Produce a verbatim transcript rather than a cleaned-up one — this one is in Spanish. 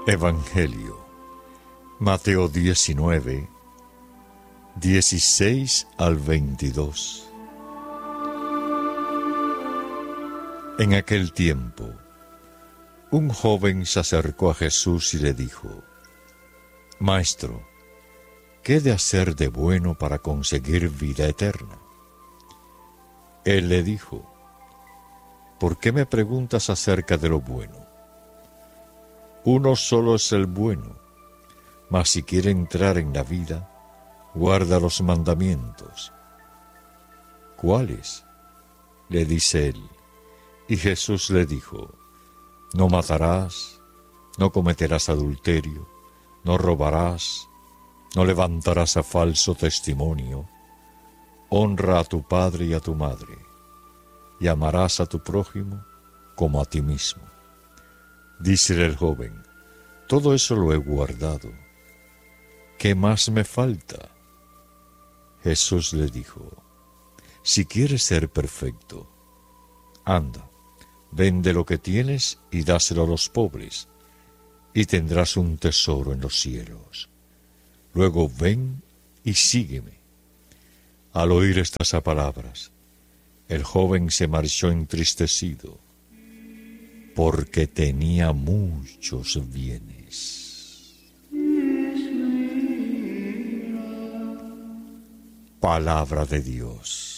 Evangelio, Mateo diecinueve, dieciséis al veintidós. En aquel tiempo, un joven se acercó a Jesús y le dijo: Maestro, ¿qué he de hacer de bueno para conseguir vida eterna? Él le dijo: ¿Por qué me preguntas acerca de lo bueno? Uno solo es el bueno, mas si quiere entrar en la vida, guarda los mandamientos. ¿Cuáles? Le dice él. Y Jesús le dijo: No matarás, no cometerás adulterio, no robarás, no levantarás a falso testimonio, honra a tu padre y a tu madre, y amarás a tu prójimo como a ti mismo. Dícele el joven: Todo eso lo he guardado. ¿Qué más me falta? Jesús le dijo: Si quieres ser perfecto, anda, vende lo que tienes y dáselo a los pobres, y tendrás un tesoro en los cielos. Luego ven y sígueme. Al oír estas palabras, el joven se marchó entristecido, porque tenía muchos bienes. Palabra de Dios.